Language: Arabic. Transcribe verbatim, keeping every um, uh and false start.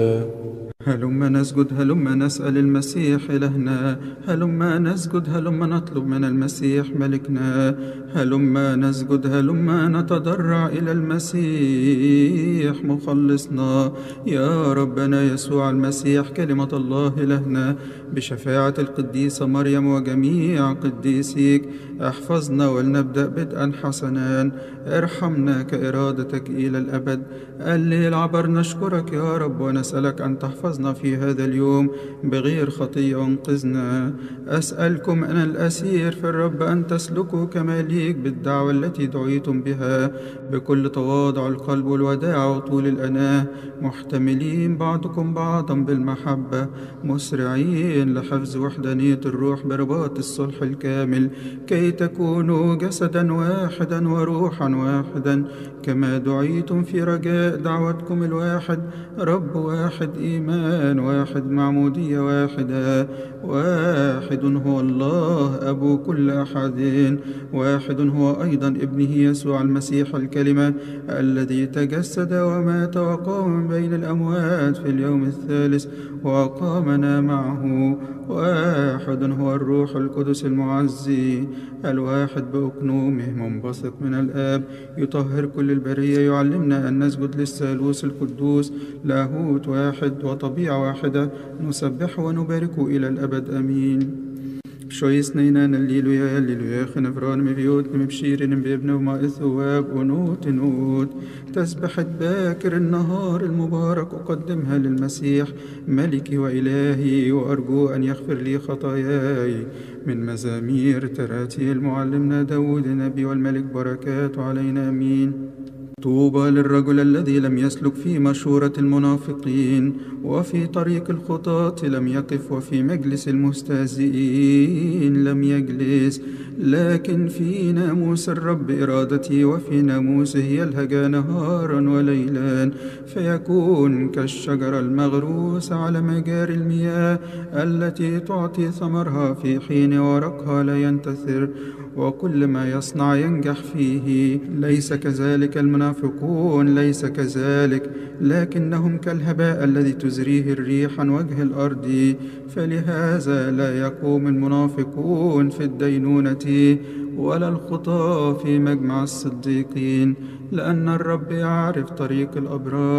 هلما نسجد، هلما نسأل المسيح إلهنا، هلما نسجد، هلما نطلب من المسيح ملكنا، هلما نسجد، هلما نتضرع إلى المسيح مخلصنا. يا ربنا يسوع المسيح كلمة الله إلهنا، بشفاعة القديسة مريم وجميع قديسيك احفظنا ولنبدأ بدءا حسنا. ارحمنا كإرادتك إلى الأبد. الليل عبر نشكرك يا رب ونسألك أن تحفظنا في هذا اليوم بغير خطية وانقذنا. أسألكم أنا الأسير في الرب أن تسلكوا كما ليك بالدعوة التي دعيتم بها، بكل تواضع القلب والوداع وطول الأناة، محتملين بعضكم بعضا بالمحبة، مسرعين لحفظ وحدانية الروح برباط الصلح الكامل، كي تكونوا جسدا واحدا وروحا واحدا، كما دعيتم في رجاء دعوتكم الواحد، رب واحد، إيمان واحد، معمودية واحدة. واحد هو الله أبو كل أحد، واحد هو أيضا ابنه يسوع المسيح الكلمة، الذي تجسد ومات وقام من بين الأموات في اليوم الثالث وأقامنا معه. واحد هو الروح القدس المعزي الواحد بأقنومه منبثق من الآب، يطهر كل البرية، يعلمنا أن نسجد للثالوث القدوس، لاهوت واحد وطبيعة واحدة، نسبح ونبارك إلى الأبد آمين. شويس نينان الليلويا الليلويا خنفران مبيوت مبشير بابن وما إثواب ونوت نوت. تسبحة باكر النهار المبارك أقدمها للمسيح ملكي وإلهي، وأرجو أن يغفر لي خطاياي. من مزامير تراتيل معلمنا داود النبي والملك، بركات علينا آمين. طوبى للرجل الذي لم يسلك في مشورة المنافقين، وفي طريق الخطاة لم يقف، وفي مجلس المستهزئين لم يجلس، لكن في ناموس الرب إرادتي، وفي ناموسه يلهج نهارا وليلا، فيكون كالشجرة المغروس على مجاري المياه، التي تعطي ثمرها في حين ورقها لا ينتثر، وكل ما يصنع ينجح فيه. ليس كذلك المنافقون، ليس كذلك، لكنهم كالهباء الذي تزريه الريح عن وجه الأرض. فلهذا لا يقوم المنافقون في الدينونة، ولا الخطاة في مجمع الصديقين، لأن الرب يعرف طريق الأبرار